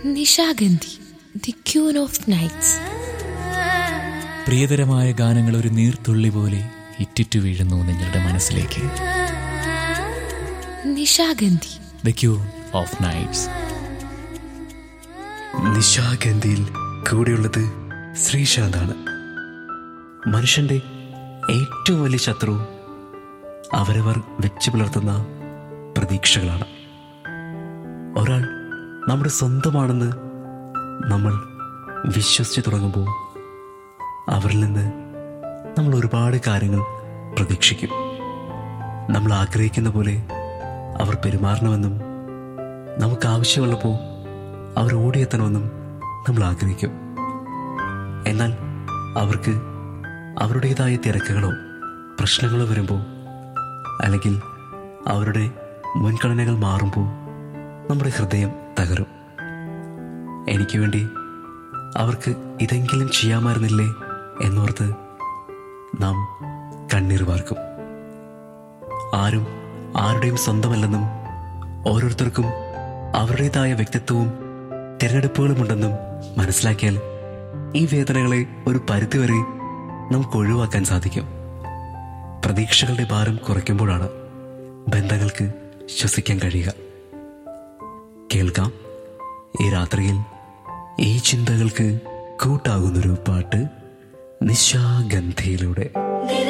Nishagandhi, the queen of nights. പ്രിയതരമായ ഗാനങ്ങൾ ഒരു നീർത്തുള്ളി പോലെ ഇറ്റിറ്റു വീഴുന്നു നിങ്ങളുടെ മനസ്സിലേക്ക്. Nishagandhi, the queen of nights. നിശാഗന്ധിയിൽ കൂടെയുള്ളത് ശ്രീശാന്താണ്. മനുഷ്യന്റെ ഏറ്റവും വലിയ ശത്രു അവരവർ വെച്ചു പുലർത്തുന്ന പ്രതീക്ഷകളാണ്. ഒരാൾ നമ്മുടെ സ്വന്തമാണെന്ന് നമ്മൾ വിശ്വസിച്ച് തുടങ്ങുമ്പോൾ അവരിൽ നിന്ന് നമ്മൾ ഒരുപാട് കാര്യങ്ങൾ പ്രതീക്ഷിക്കും. നമ്മൾ ആഗ്രഹിക്കുന്ന പോലെ അവർ പെരുമാറണമെന്നും നമുക്ക് ആവശ്യമുള്ളപ്പോൾ അവർ ഓടിയെത്തണമെന്നും നമ്മൾ ആഗ്രഹിക്കും. എന്നാൽ അവർക്ക് അവരുടേതായ തിരക്കുകളോ പ്രശ്നങ്ങളോ വരുമ്പോൾ, അല്ലെങ്കിൽ അവരുടെ മുൻഗണനകൾ മാറുമ്പോൾ നമ്മുടെ ഹൃദയം തകരും. എനിക്ക് വേണ്ടി അവർക്ക് ഇതെങ്കിലും ചെയ്യാമായിരുന്നില്ലേ എന്നോർത്ത് നാം കണ്ണീർ വാർക്കും. ആരും ആരുടെയും സ്വന്തമല്ലെന്നും ഓരോരുത്തർക്കും അവരുടേതായ വ്യക്തിത്വവും തിരഞ്ഞെടുപ്പുകളുമുണ്ടെന്നും മനസ്സിലാക്കിയാൽ ഈ വേദനകളെ ഒരു പരിധിവരെ നമുക്ക് ഒഴിവാക്കാൻ സാധിക്കും. പ്രതീക്ഷകളുടെ ഭാരം കുറയ്ക്കുമ്പോഴാണ് ബന്ധങ്ങൾക്ക് ശ്വസിക്കാൻ കഴിയുക. കേൾക്കാം ഈ രാത്രിയിൽ ഈ ചിന്തകൾക്ക് കൂട്ടാകുന്നൊരു പാട്ട് നിശാഗന്ധിയിലൂടെ.